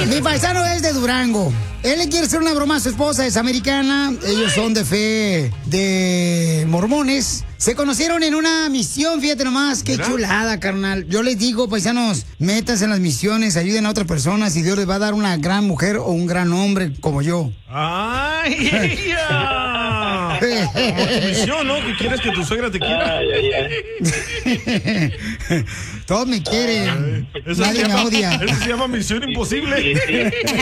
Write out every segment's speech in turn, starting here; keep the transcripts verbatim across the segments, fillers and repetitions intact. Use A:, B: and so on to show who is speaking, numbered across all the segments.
A: Mi paisano es de Durango. Él le quiere hacer una broma a su esposa, es americana. Ellos son de fe de mormones. Se conocieron en una misión, fíjate nomás, qué chulada, carnal. Yo les digo, paisanos, métanse en las misiones, ayuden a otras personas y Dios les va a dar una gran mujer o un gran hombre como yo.
B: ¡Ay, ella! Como tu misión, ¿no? Que quieres que tu suegra te quiera.
C: Ay, ay, ay.
A: Todos me quieren.
B: Ay, eso
A: Nadie
B: se
A: me
B: llama,
A: odia.
B: Eso se llama Misión Imposible.
C: Sí, sí.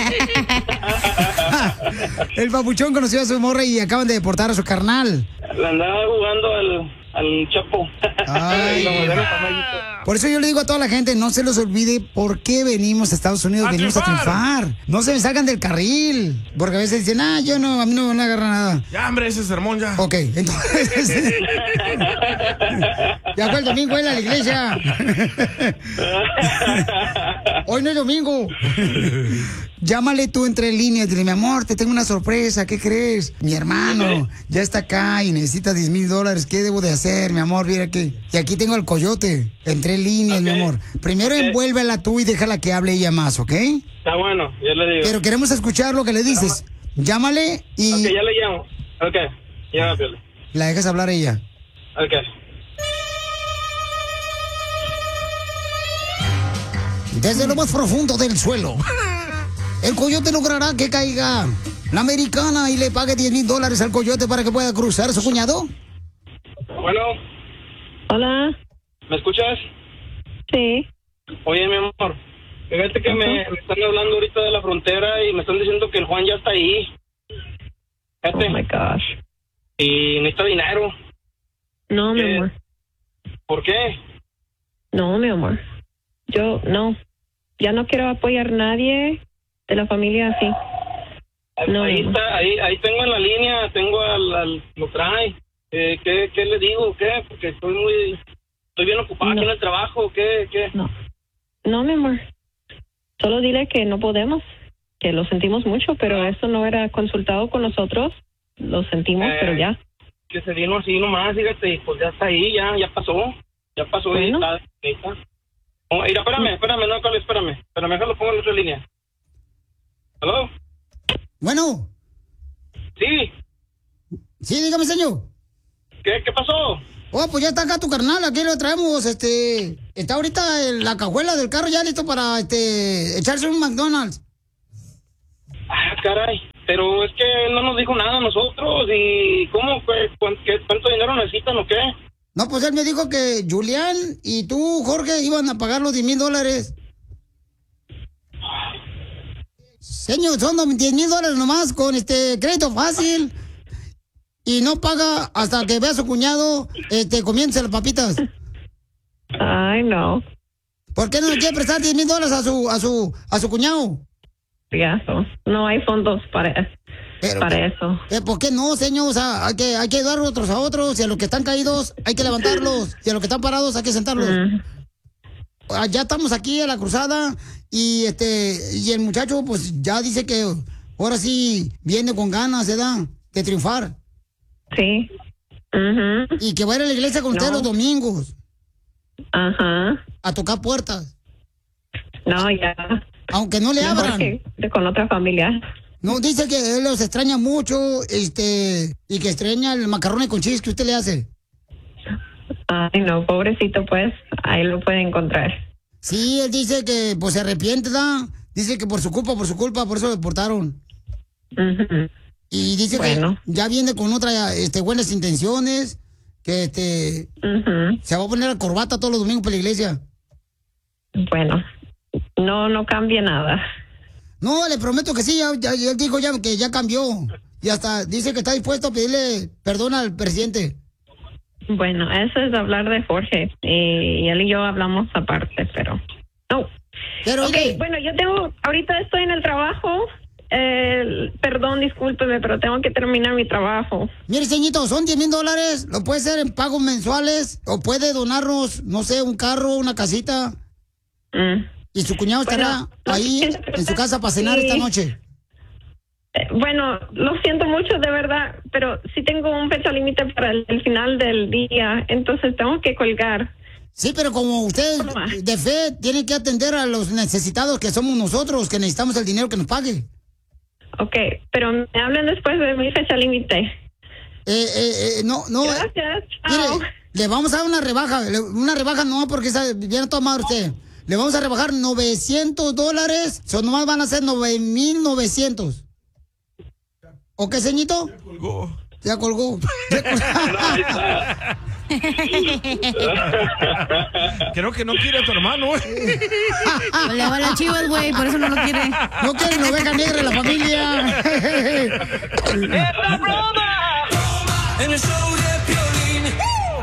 A: El papuchón conoció a su morra y acaban de deportar a su carnal.
C: Le andaba jugando al, al Chapo.
A: Ay.
C: Lo mandaron pa' México.
A: Por eso yo le digo a toda la gente, no se los olvide por qué venimos a Estados Unidos,
B: A
A: venimos
B: triunfar.
A: a triunfar. No se me salgan del carril, porque a veces dicen, ah, yo no, a mí no me agarra nada.
B: Ya, hombre, ese sermón ya.
A: Ok, entonces... ya fue el domingo, él a la iglesia. Hoy no es domingo. Llámale tú entre líneas, dile, mi amor, te tengo una sorpresa, ¿qué crees? Mi hermano ya está acá y necesita diez mil dólares, ¿qué debo de hacer, mi amor? Mira que... Y aquí tengo al coyote, entre líneas,
C: Ok.
A: mi amor. Primero
C: Ok.
A: envuélvela tú y déjala que hable ella más, ¿ok?
C: Está bueno, yo le digo.
A: Pero queremos escuchar lo que le dices. Llámale y
C: Ok, ya le llamo. Ok, ya, Piolín.
A: la dejas hablar a ella.
C: Ok.
A: Desde lo más profundo del suelo, el coyote logrará que caiga la americana y le pague diez mil dólares al coyote para que pueda cruzar a su cuñado.
C: Bueno,
D: Hola,
C: ¿me escuchas?
D: sí.
C: Oye, mi amor, fíjate que me, me están hablando ahorita de la frontera y me están diciendo que el Juan ya está ahí. Fíjate,
D: Oh my gosh.
C: y necesita dinero.
D: No, mi
C: ¿Qué?
D: amor.
C: ¿Por qué?
D: No, mi amor. Yo no. Ya no quiero apoyar a nadie de la familia así. No,
C: ahí
D: mi amor.
C: está, ahí, ahí tengo en la línea, tengo al, al lo trae. Eh, ¿qué, ¿Qué le digo? ¿Qué? Porque estoy muy, estoy bien ocupado
D: No.
C: aquí en el trabajo. ¿Qué? ¿Qué?
D: No. No, mi amor. Solo dile que no podemos, que lo sentimos mucho, pero eso no era consultado con nosotros. Lo sentimos,
C: Eh,
D: pero ya.
C: Que se vino así nomás, fíjate, pues ya está ahí, ya, ya pasó, ya pasó,
D: Bueno.
C: ahí está, ahí está. Oh, mira, espérame, espérame, no, Carlos, espérame, espérame, déjalo, pongo en otra línea. ¿Aló?
A: Bueno,
C: Sí,
A: sí, dígame, señor.
C: ¿qué, qué pasó?
A: Oh, pues ya está acá tu carnal, aquí lo traemos, este... Está ahorita en la cajuela del carro ya listo para, este... echarse un McDonald's.
C: Ah, caray, pero es que él no nos dijo nada a nosotros, y ¿cómo, qué, cuán- qué, cuánto dinero necesitan o qué?
A: No, pues él me dijo que Julián y tú, Jorge, iban a pagar los diez mil dólares. Señor, son diez mil dólares nomás con este crédito fácil. Y no paga hasta que vea a su cuñado, este, comience las papitas.
D: Ay, no.
A: ¿Por qué no le quiere prestar diez mil dólares a su, a su, a su cuñado?
D: Piazo. No hay fondos para,
A: Pero,
D: para eso.
A: eh, ¿por qué no, señor? O sea, hay que, hay que ayudar otros a otros. Y a los que están caídos, hay que levantarlos. Y a los que están parados, hay que sentarlos.
D: Mm.
A: Ah, ya estamos aquí en la cruzada. Y este, y el muchacho, pues ya dice que ahora sí viene con ganas, ¿verdad? De triunfar.
D: Sí. Ujú.
A: Y que va a ir a la iglesia con
D: No.
A: usted los domingos.
D: Ajá.
A: A tocar puertas.
D: No, ya.
A: Aunque no le
D: Mejor
A: abran.
D: que de- con otra familia.
A: No, dice que él los extraña mucho, este, y que extraña el macarrón con cheese que usted le hace.
D: Ay, no, pobrecito, pues. Ahí lo puede encontrar.
A: Sí, él dice que pues se arrepiente, ¿da? Dice que por su culpa, por su culpa, por eso lo deportaron.
D: Ujú.
A: Y dice
D: Bueno.
A: que ya viene con otras este, buenas intenciones, que este
D: Ujú.
A: se va a poner la corbata todos los domingos para la iglesia.
D: Bueno, no, no cambia nada.
A: No, le prometo que sí, ya, ya- él dijo ya que ya cambió. Y hasta dice que está dispuesto a pedirle perdón al presidente.
D: Bueno, eso es hablar de Jorge. Y él y yo hablamos aparte, pero... No.
A: Pero
D: Ok,
A: oye,
D: bueno, yo tengo... Ahorita estoy en el trabajo. Eh, perdón, discúlpeme, pero tengo que terminar mi trabajo.
A: mire, señorito, son diez mil dólares, lo puede hacer en pagos mensuales, o puede donarnos, no sé, un carro, una casita,
D: Mm.
A: y su cuñado
D: Bueno,
A: estará ahí en su casa para cenar
D: sí.
A: esta noche.
D: Eh, Bueno, lo siento mucho, de verdad, pero sí tengo un fecha límite para el, el final del día, entonces tengo que colgar.
A: Sí, pero como usted de fe tiene que atender a los necesitados que somos nosotros, que necesitamos el dinero que nos pague.
D: Ok, pero me hablen después de mi fecha límite.
A: Eh, eh, eh, no, no.
D: Gracias.
A: Mire,
D: Chao.
A: le vamos a dar una rebaja. le- Una rebaja no, porque está bien tomado usted. Le vamos a rebajar novecientos dólares. Son nomás van a ser nueve mil novecientos. ¿O qué, ceñito?
B: Ya colgó.
A: Ya colgó. Ya colgó.
B: Creo que no quiere a tu hermano. ¿eh?
E: Le va la chivas, güey, por eso no lo quiere.
A: No quiere la oveja negra en la familia.
C: ¡Es la broma!
F: En el show de Piolín.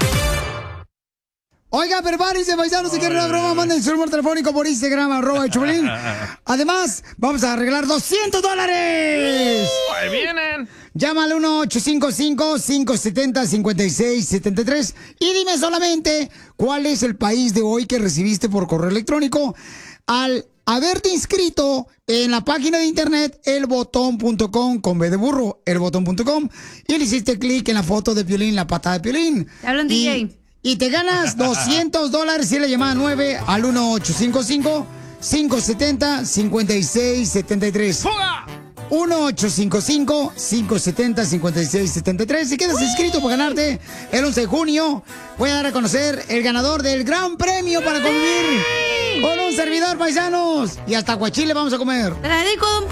A: Oiga, prepárense, paisanos, si quieren una broma, manden su número telefónico por Instagram, arroba el Choplin. Además, vamos a arreglar doscientos dólares.
B: Ahí vienen.
A: Llama al uno ocho cinco cinco, cinco siete cero, cinco seis siete tres y dime solamente cuál es el país de hoy que recibiste por correo electrónico al haberte inscrito en la página de internet elbotón punto com con B de burro, elbotón punto com, y le hiciste clic en la foto de Piolín, la patada de Piolín.
E: Te hablan,
A: y,
E: D J.
A: Y te ganas doscientos dólares si le llamada nueve al uno ocho cinco cinco, cinco siete cero, cinco seis siete tres.
B: ¡Fuga!
A: uno ocho cinco cinco, cinco siete cero, cinco seis siete tres. Si quedas inscrito para ganarte el once de junio, voy a dar a conocer el ganador del gran premio para convivir con un servidor, paisanos. Y hasta aguachile vamos a comer.
E: Te la dedico, don